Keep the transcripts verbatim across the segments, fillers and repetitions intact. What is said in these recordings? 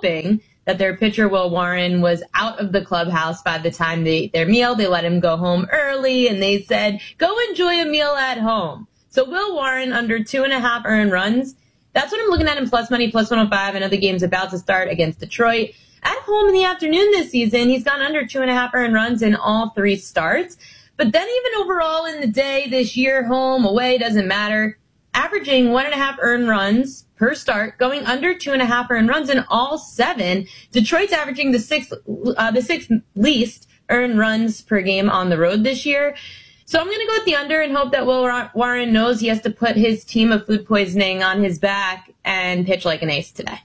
hoping that their pitcher, Will Warren, was out of the clubhouse by the time they their meal. They let him go home early, and they said, go enjoy a meal at home. So Will Warren under two and a half earned runs. That's what I'm looking at in plus money, plus one oh five. I know the game's about to start against Detroit. At home in the afternoon this season, he's gone under two and a half earned runs in all three starts. But then even overall in the day this year, home, away, doesn't matter, averaging one and a half earned runs per start, going under two and a half earned runs in all seven. Detroit's averaging the sixth, uh, the sixth least earned runs per game on the road this year. So I'm going to go with the under and hope that Will Warren knows he has to put his team of food poisoning on his back and pitch like an ace today.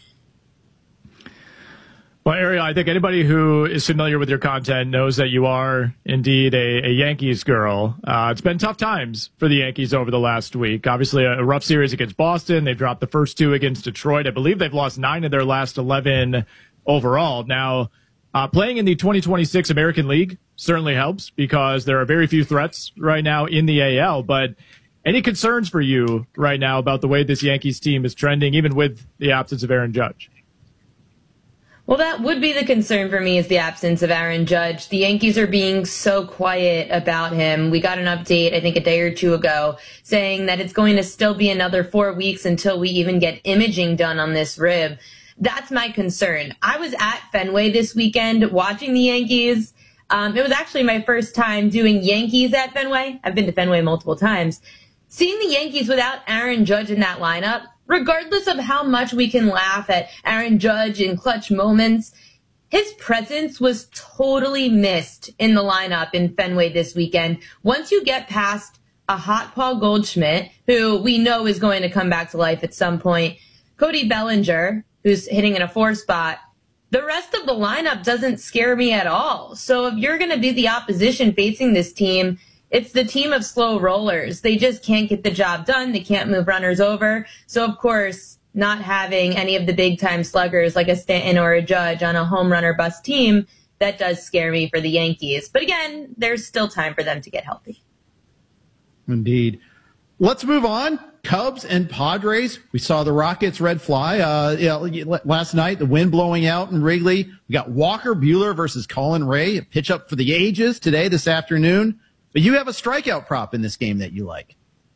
Well, Ariel, I think anybody who is familiar with your content knows that you are indeed a, a Yankees girl. Uh, it's been tough times for the Yankees over the last week. Obviously, a, a rough series against Boston. They dropped the first two against Detroit. I believe they've lost nine of their last eleven overall. Now, uh, playing in the twenty twenty-six American League certainly helps because there are very few threats right now in the A L. But any concerns for you right now about the way this Yankees team is trending, even with the absence of Aaron Judge? Well, that would be the concern for me, is the absence of Aaron Judge. The Yankees are being so quiet about him. We got an update, I think, a day or two ago saying that it's going to still be another four weeks until we even get imaging done on this rib. That's my concern. I was at Fenway this weekend watching the Yankees. Um, it was actually my first time doing Yankees at Fenway. I've been to Fenway multiple times. Seeing the Yankees without Aaron Judge in that lineup, regardless of how much we can laugh at Aaron Judge in clutch moments, his presence was totally missed in the lineup in Fenway this weekend. Once you get past a hot Paul Goldschmidt, who we know is going to come back to life at some point, Cody Bellinger, who's hitting in a four spot, the rest of the lineup doesn't scare me at all. So if you're going to be the opposition facing this team, it's the team of slow rollers. They just can't get the job done. They can't move runners over. So, of course, not having any of the big-time sluggers like a Stanton or a Judge on a home run or bust team, that does scare me for the Yankees. But again, there's still time for them to get healthy. Indeed. Let's move on. Cubs and Padres. We saw the Rockets red fly uh, you know, last night, the wind blowing out in Wrigley. We got Walker Buehler versus Colin Ray, a pitch up for the ages today, this afternoon. But you have a strikeout prop in this game that you like.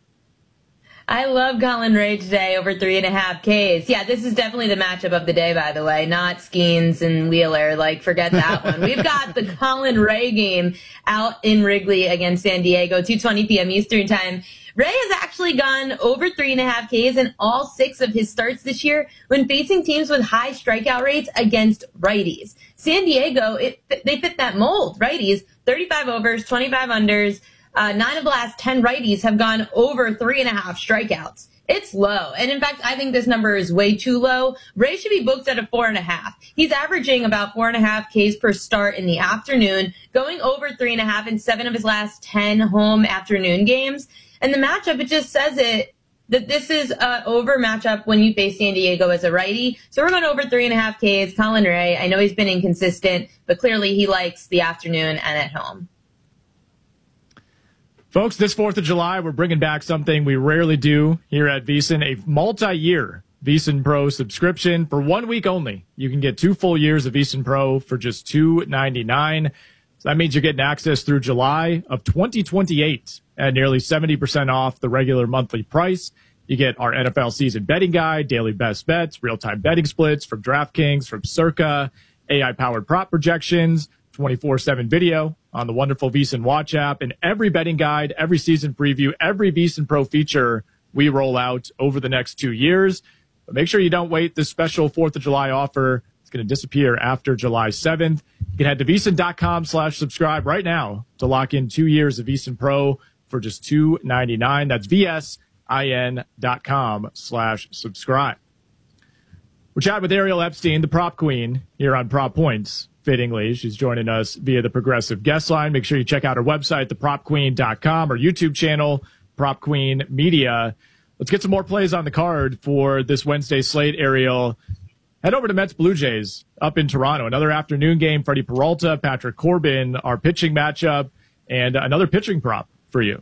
I love Colin Ray today over three and a half Ks. Yeah, this is definitely the matchup of the day, by the way, not Skeens and Wheeler. Like, forget that one. We've got the Colin Ray game out in Wrigley against San Diego, two twenty p.m. Eastern time. Ray has actually gone over three and a half Ks in all six of his starts this year when facing teams with high strikeout rates against righties. San Diego, it, they fit that mold, righties. thirty-five overs, twenty-five unders, uh, nine of the last ten righties have gone over three and a half strikeouts. It's low. And in fact, I think this number is way too low. Ray should be booked at a four and a half. He's averaging about four and a half Ks per start in the afternoon, going over three and a half in seven of his last ten home afternoon games. And the matchup, it just says it, that this is a over matchup when you face San Diego as a righty. So we're going over three and a half Ks. Colin Ray, I know he's been inconsistent, but clearly he likes the afternoon and at home. Folks, this fourth of July, we're bringing back something we rarely do here at VSiN, a multi-year VSiN Pro subscription for one week only. You can get two full years of VSiN Pro for just two ninety-nine. So that means you're getting access through July of twenty twenty-eight at nearly seventy percent off the regular monthly price. You get our N F L season betting guide, daily best bets, real-time betting splits from DraftKings, from Circa, A I-powered prop projections, twenty-four seven video on the wonderful VSiN Watch app, and every betting guide, every season preview, every VSiN Pro feature we roll out over the next two years. But make sure you don't wait. This special fourth of July offer is going to disappear after July seventh. You can head to VSiN.com slash subscribe right now to lock in two years of VSiN Pro for just two ninety-nine. That's VSIN.com slash subscribe. We're chatting with Ariel Epstein, the prop queen, here on Prop Points. Fittingly, she's joining us via the Progressive Guest Line. Make sure you check out her website, the prop queen dot com, or YouTube channel, Prop Queen Media. Let's get some more plays on the card for this Wednesday slate, Ariel. Head over to Mets Blue Jays up in Toronto. Another afternoon game. Freddie Peralta, Patrick Corbin, our pitching matchup, and another pitching prop for you.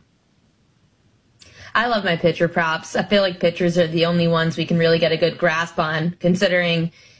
I love my pitcher props. I feel like pitchers are the only ones we can really get a good grasp on, considering